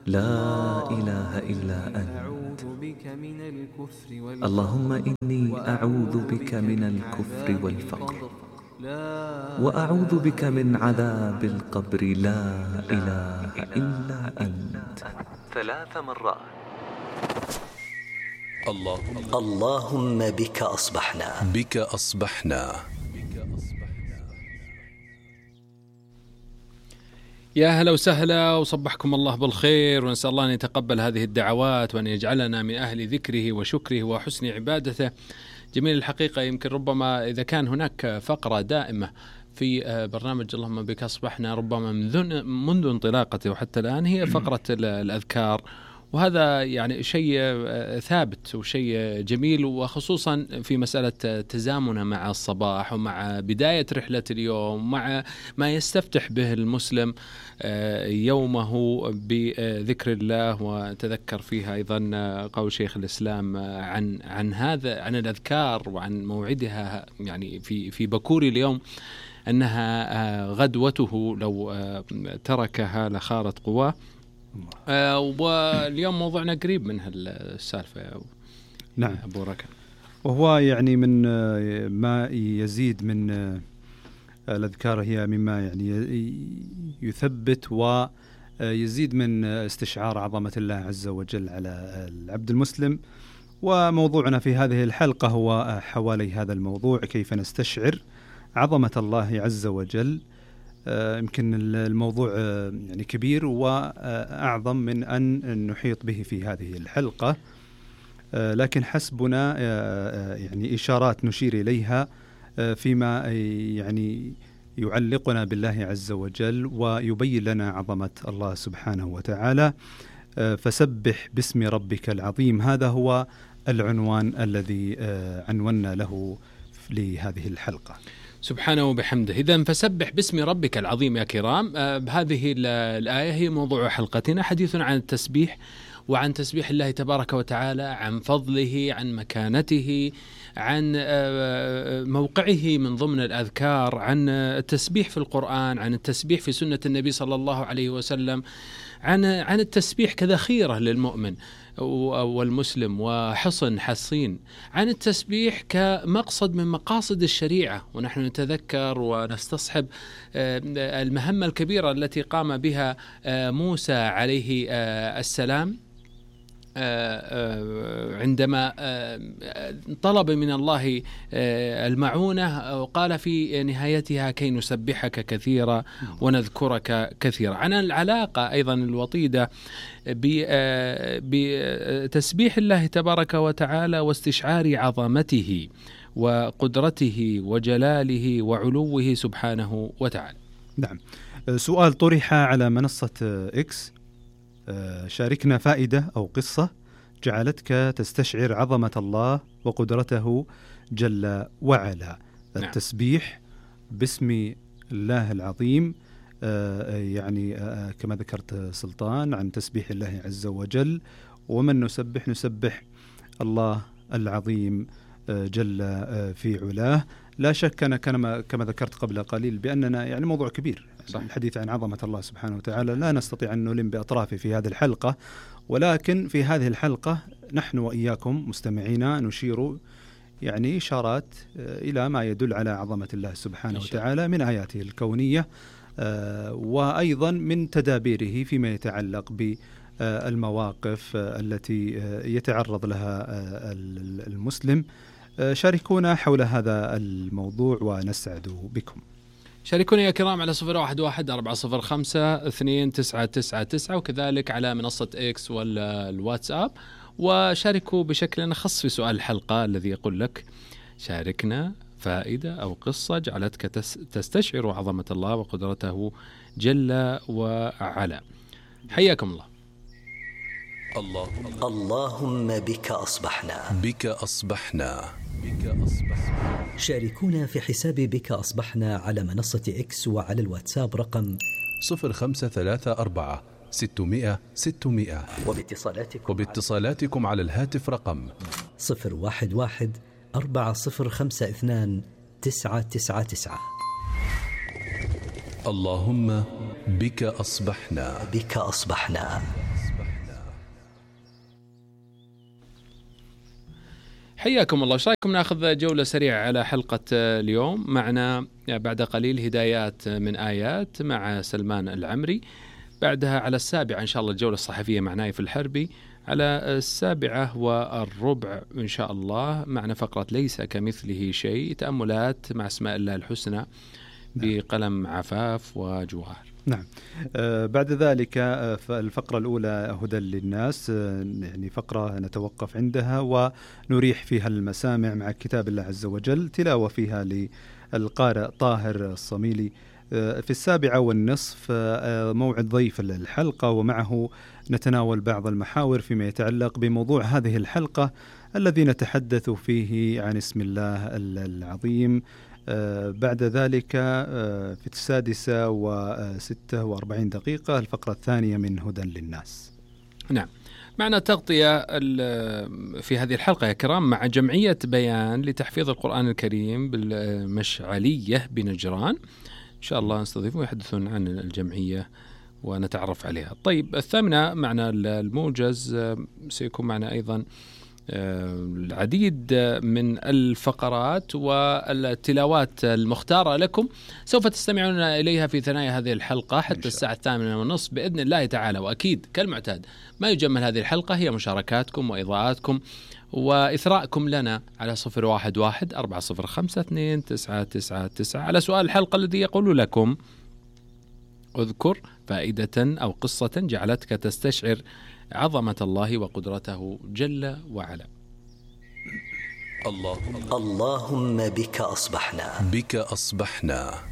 لا إله إلا أنت. اللهم إني أعوذ بك من الكفر والفقر، وأعوذ بك من عذاب القبر، لا إله إلا أنت. 3 مرات. اللهم بك أصبحنا. يا هلا وسهلا، وصبحكم الله بالخير، ونسأل الله أن يتقبل هذه الدعوات وأن يجعلنا من أهل ذكره وشكره وحسن عبادته. جميل الحقيقة، يمكن ربما إذا كان هناك فقرة دائمة في برنامج اللهم بك أصبحنا ربما منذ انطلاقته وحتى الآن هي فقرة الأذكار، وهذا يعني شيء ثابت وشيء جميل، وخصوصا في مسألة تزامنه مع الصباح ومع بداية رحلة اليوم، مع ما يستفتح به المسلم يومه بذكر الله. وتذكر فيها أيضا قول شيخ الإسلام عن الأذكار وعن موعدها، يعني في بكور اليوم، أنها غدوته لو تركها لخارت قواه. واليوم موضوعنا قريب من هالسالفة. نعم أبو ركن، وهو يعني من ما يزيد من الأذكار، هي مما يعني يثبت ويزيد من استشعار عظمة الله عز وجل على العبد المسلم. وموضوعنا في هذه الحلقة هو حوالي هذا الموضوع، كيف نستشعر عظمة الله عز وجل. يمكن الموضوع يعني كبير وأعظم من أن نحيط به في هذه الحلقة، لكن حسبنا يعني إشارات نشير إليها فيما يعني يعلقنا بالله عز وجل ويبين لنا عظمة الله سبحانه وتعالى. فسبح باسم ربك العظيم، هذا هو العنوان الذي عنونا له لهذه الحلقة. سبحانه وبحمده. إذن فسبح باسم ربك العظيم يا كرام. هذه الآية هي موضوع حلقتنا، حديث عن التسبيح وعن تسبيح الله تبارك وتعالى، عن فضله، عن مكانته، عن موقعه من ضمن الأذكار، عن التسبيح في القرآن، عن التسبيح في سنة النبي صلى الله عليه وسلم، عن التسبيح كذخيرة للمؤمن والمسلم وحصن حصين، عن التسبيح كمقصد من مقاصد الشريعة. ونحن نتذكر ونستصحب المهمة الكبيرة التي قام بها موسى عليه السلام عندما طلب من الله المعونة، وقال في نهايتها كي نسبحك كثيرا ونذكرك كثيرا. عن العلاقة أيضا الوطيدة بتسبيح الله تبارك وتعالى واستشعار عظمته وقدرته وجلاله وعلوه سبحانه وتعالى. نعم، سؤال طرح على منصة إكس: شاركنا فائدة أو قصة جعلتك تستشعر عظمة الله وقدرته جل وعلا. التسبيح باسم الله العظيم، يعني كما ذكرت سلطان، عن تسبيح الله عز وجل. ومن نسبح الله العظيم جل في علاه. لا شك أنا كما ذكرت قبل قليل بأننا يعني موضوع كبير، الحديث عن عظمة الله سبحانه وتعالى لا نستطيع أن نلم بأطرافه في هذه الحلقة، ولكن في هذه الحلقة نحن وإياكم مستمعينا نشير يعني إشارات إلى ما يدل على عظمة الله سبحانه وتعالى من آياته الكونية، وأيضا من تدابيره فيما يتعلق بالمواقف التي يتعرض لها المسلم. شاركونا حول هذا الموضوع ونسعد بكم. شاركونا يا كرام على 0114052999 وكذلك على منصة إكس والواتساب، وشاركوا بشكل خاص في سؤال الحلقة الذي يقول لك: شاركنا فائدة أو قصة جعلتك تستشعر عظمة الله وقدرته جل وعلا. حياكم الله. اللهم بك أصبحنا. شاركونا في حساب بك أصبحنا على منصة إكس وعلى الواتساب رقم 0534 600 600، وباتصالاتكم على الهاتف رقم 011 4052 999. اللهم بك أصبحنا. حياكم الله. ايش رايكم ناخذ جولة سريعة على حلقة اليوم؟ معنا بعد قليل هدايات من آيات مع سلمان العمري، بعدها على 7 إن شاء الله الجولة الصحفية مع نايف الحربي، على 7:15 إن شاء الله معنا فقرة ليس كمثله شيء، تأملات مع اسماء الله الحسنى بقلم عفاف وجوهر. نعم. بعد ذلك الفقرة الأولى هدى للناس، يعني فقرة نتوقف عندها ونريح فيها المسامع مع كتاب الله عز وجل، تلاوة فيها للقارئ طاهر الصميلي. في 7:15 موعد ضيف الحلقة، ومعه نتناول بعض المحاور فيما يتعلق بموضوع هذه الحلقة الذي نتحدث فيه عن اسم الله العظيم. بعد ذلك في 6:46 الفقرة الثانية من هدى للناس. نعم، معنا تغطية في هذه الحلقة يا كرام مع جمعية بيان لتحفيظ القرآن الكريم بالمشعلية بنجران، إن شاء الله نستضيفهم ويحدثون عن الجمعية ونتعرف عليها. طيب 8 معنا الموجز، سيكون معنا أيضا العديد من الفقرات والتلاوات المختارة لكم، سوف تستمعون إليها في ثنايا هذه الحلقة حتى الساعة 8:30 بإذن الله تعالى. وأكيد كالمعتاد ما يجمل هذه الحلقة هي مشاركاتكم وإضاءاتكم وإثراءكم لنا على 011-405-2999 على سؤال الحلقة الذي يقول لكم: اذكر فائدة أو قصة جعلتك تستشعر عظمة الله وقدرته جل وعلا. اللهم بك أصبحنا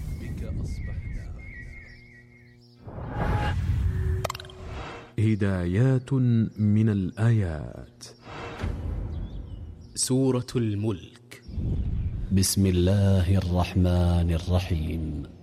هدايات من الآيات. سورة الملك. بسم الله الرحمن الرحيم.